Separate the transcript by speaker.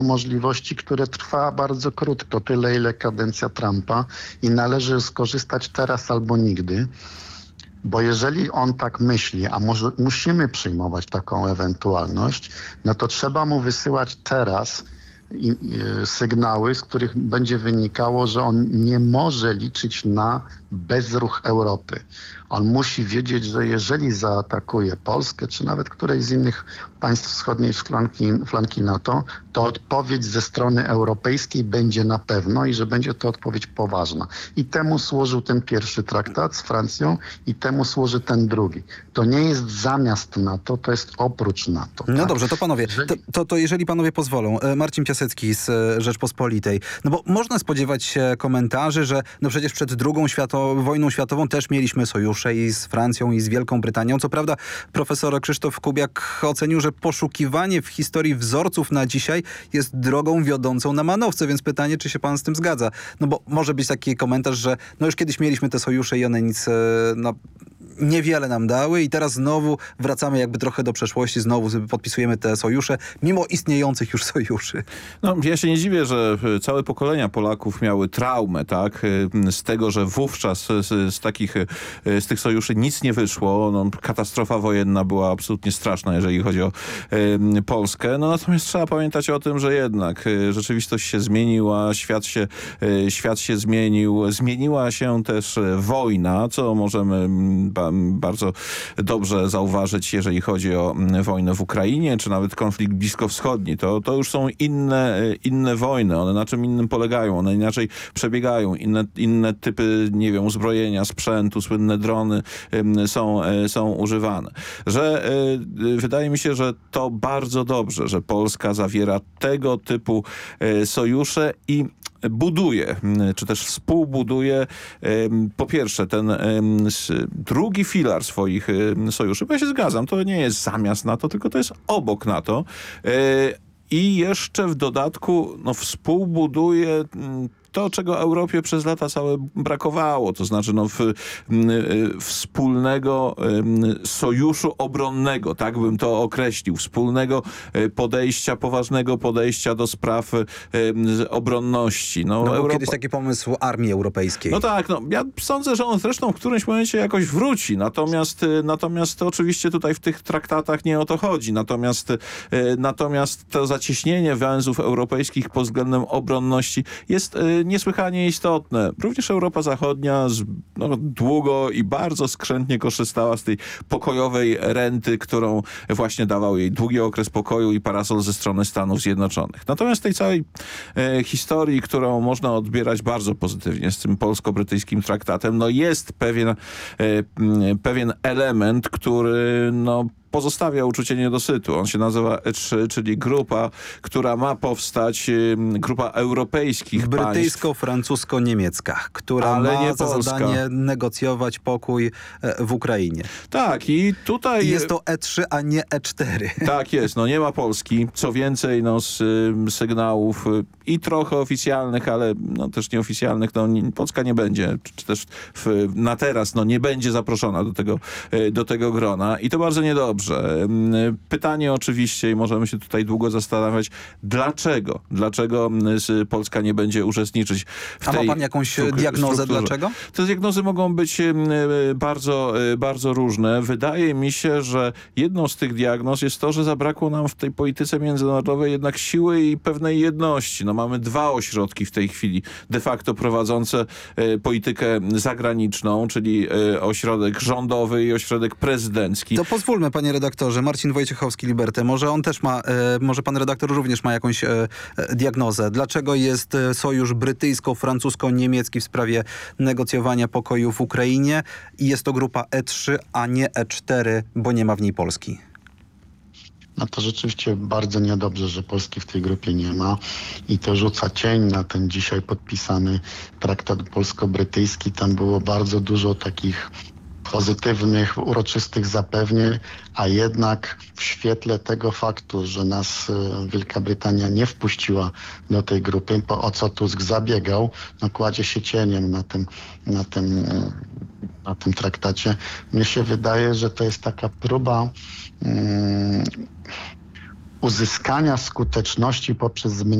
Speaker 1: możliwości, które trwa bardzo krótko, tyle ile kadencja Trumpa i należy skorzystać teraz albo nigdy. Bo jeżeli on tak myśli, a może musimy przyjmować taką ewentualność, no to trzeba mu wysyłać teraz sygnały, z których będzie wynikało, że on nie może liczyć na bezruch Europy. On musi wiedzieć, że jeżeli zaatakuje Polskę, czy nawet któreś z innych państw wschodniej flanki NATO, to odpowiedź ze strony europejskiej będzie na pewno i że będzie to odpowiedź poważna. I temu służył ten pierwszy traktat z Francją i temu służy ten drugi. To nie jest zamiast NATO, to jest oprócz NATO.
Speaker 2: No
Speaker 1: tak?
Speaker 2: dobrze, to panowie, to jeżeli panowie pozwolą, Marcin Piasecki z Rzeczpospolitej, no bo można spodziewać się komentarzy, że no przecież przed wojną światową też mieliśmy sojusze i z Francją, i z Wielką Brytanią. Co prawda profesor Krzysztof Kubiak ocenił, że poszukiwanie w historii wzorców na dzisiaj jest drogą wiodącą na manowce, więc pytanie, czy się pan z tym zgadza? No bo może być taki komentarz, że no już kiedyś mieliśmy te sojusze i one nic niewiele nam dały i teraz znowu wracamy jakby trochę do przeszłości, znowu podpisujemy te sojusze, mimo istniejących już sojuszy.
Speaker 3: No, ja się nie dziwię, że całe pokolenia Polaków miały traumę, tak? Z tego, że wówczas z tych sojuszy nic nie wyszło. No, katastrofa wojenna była absolutnie straszna, jeżeli chodzi o Polskę. No, natomiast trzeba pamiętać o tym, że jednak rzeczywistość się zmieniła, świat się zmienił. Zmieniła się też wojna, co możemy bardzo dobrze zauważyć, jeżeli chodzi o wojnę w Ukrainie, czy nawet konflikt bliskowschodni. To już są inne wojny. One na czym innym polegają. One inaczej przebiegają. Inne typy, nie wiem, uzbrojenia, sprzętu, słynne drony są używane. Wydaje mi się, że to bardzo dobrze, że Polska zawiera tego typu sojusze i buduje, czy też współbuduje po pierwsze ten drugi filar swoich sojuszy. Bo ja się zgadzam, to nie jest zamiast NATO, tylko to jest obok NATO. I jeszcze w dodatku współbuduje to, czego Europie przez lata całe brakowało, to znaczy wspólnego sojuszu obronnego, tak bym to określił, wspólnego podejścia, poważnego podejścia do spraw obronności.
Speaker 2: Był kiedyś taki pomysł armii europejskiej.
Speaker 3: No tak, ja sądzę, że on zresztą w którymś momencie jakoś wróci, natomiast to oczywiście tutaj w tych traktatach nie o to chodzi, natomiast to zacieśnienie węzłów europejskich pod względem obronności jest niesłychanie istotne. Również Europa Zachodnia długo i bardzo skrzętnie korzystała z tej pokojowej renty, którą właśnie dawał jej długi okres pokoju i parasol ze strony Stanów Zjednoczonych. Natomiast tej całej historii, którą można odbierać bardzo pozytywnie z tym polsko-brytyjskim traktatem, jest pewien element, który pozostawia uczucie niedosytu. On się nazywa E3, czyli grupa, która ma powstać, grupa europejskich państw.
Speaker 2: Brytyjsko-francusko-niemiecka, która ma za zadanie negocjować pokój w Ukrainie.
Speaker 3: Tak, i tutaj...
Speaker 2: Jest to E3, a nie E4.
Speaker 3: Tak jest, nie ma Polski. Co więcej, z sygnałów i trochę oficjalnych, ale też nieoficjalnych, Polska nie będzie, czy też na teraz nie będzie zaproszona do tego grona. I to bardzo niedobrze. Pytanie oczywiście, i możemy się tutaj długo zastanawiać, dlaczego Polska nie będzie uczestniczyć w tej...
Speaker 2: A ma pan jakąś diagnozę dlaczego?
Speaker 3: Te diagnozy mogą być bardzo, bardzo różne. Wydaje mi się, że jedną z tych diagnoz jest to, że zabrakło nam w tej polityce międzynarodowej jednak siły i pewnej jedności. Mamy dwa ośrodki w tej chwili de facto prowadzące politykę zagraniczną, czyli ośrodek rządowy i ośrodek prezydencki.
Speaker 2: To pozwólmy, panie redaktorze, Marcin Wojciechowski, Liberty, może on też ma, może pan redaktor również ma jakąś diagnozę. Dlaczego jest sojusz brytyjsko-francusko-niemiecki w sprawie negocjowania pokoju w Ukrainie i jest to grupa E3, a nie E4, bo nie ma w niej Polski?
Speaker 1: To rzeczywiście bardzo niedobrze, że Polski w tej grupie nie ma i to rzuca cień na ten dzisiaj podpisany traktat polsko-brytyjski. Tam było bardzo dużo takich pozytywnych, uroczystych zapewnień, a jednak w świetle tego faktu, że nas Wielka Brytania nie wpuściła do tej grupy, o co Tusk zabiegał, kładzie się cieniem na tym traktacie. Mnie się wydaje, że to jest taka próba uzyskania skuteczności poprzez zmniejszenie